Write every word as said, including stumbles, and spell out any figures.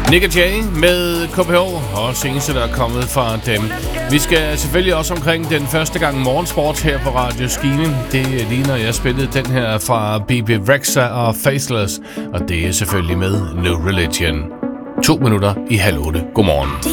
Nick og Jay med K P H og seneste, der er kommet fra dem. Vi skal selvfølgelig også omkring den første gang morgensport her på Radio Skive. Det ligner, jeg spillede den her fra B B Rexha og Faceless, og det er selvfølgelig med No Religion. To minutter i halv otte. Godmorgen.